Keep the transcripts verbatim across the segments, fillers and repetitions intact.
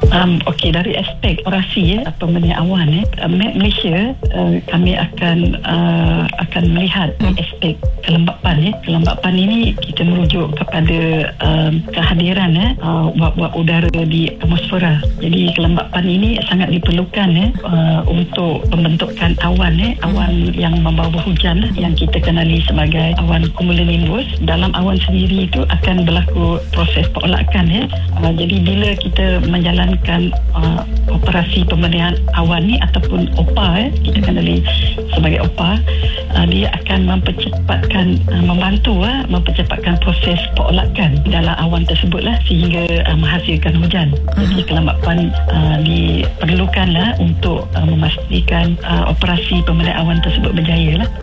Um, Okey, dari aspek operasi ya, pemberdayaan awan ya, uh, Malaysia uh, kami akan uh, akan melihat hmm. aspek kelembapan ya. Kelembapan ini kita merujuk kepada um, kehadiran ya, uh, wap-wap udara di atmosfera. Jadi kelembapan ini sangat diperlukan ya, uh, untuk pembentukan awan ya, awan yang membawa hujan yang kita kenali sebagai awan cumulonimbus. Dalam awan sendiri itu akan berlaku proses perolakan ya. Uh, jadi bila kita menjalankan uh, operasi pemberdayaan awan ni ataupun O P A ya, kita kenali sebagai O P A, uh, dia akan mempercepatkan uh, membantu uh, mempercepatkan proses perolakan dalam awan tersebutlah sehingga uh, menghasilkan hujan. Jadi kelembapan uh, diperlukanlah untuk uh, memastikan uh, operasi pemberdayaan awan tersebut berjaya lah.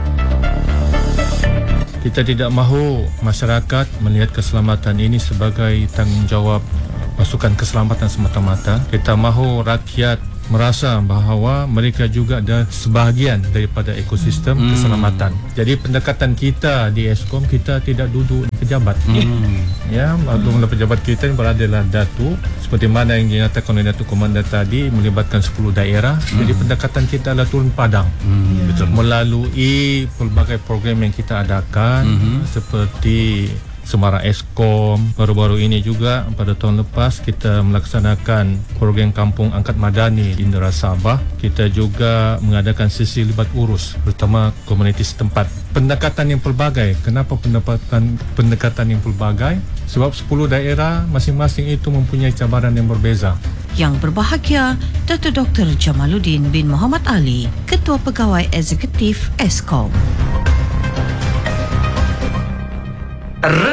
Kita tidak mahu masyarakat melihat keselamatan ini sebagai tanggungjawab pasukan keselamatan semata-mata. Kita mahu rakyat merasa bahawa mereka juga ada sebahagian daripada ekosistem hmm. keselamatan. Jadi pendekatan kita di Eskom, kita tidak duduk di pejabat. Hmm. Ya, hmm. pejabat kita ini beradalah Datu, seperti mana yang dinyatakan oleh Datuk Komandan tadi, melibatkan sepuluh daerah. Hmm. Jadi pendekatan kita adalah turun padang. Hmm. Betul. Melalui pelbagai program yang kita adakan, hmm. seperti Semarang Eskom. Baru-baru ini juga pada tahun lepas kita melaksanakan program Kampung Angkat Madani di Indera Sabah. Kita juga mengadakan sesi libat urus bersama komuniti setempat. Pendekatan yang pelbagai. Kenapa pendekatan pendekatan yang pelbagai? Sebab sepuluh daerah masing-masing itu mempunyai cabaran yang berbeza. Yang berbahagia, Datuk Doktor Jamaluddin bin Muhammad Ali, Ketua Pegawai Eksekutif Eskom.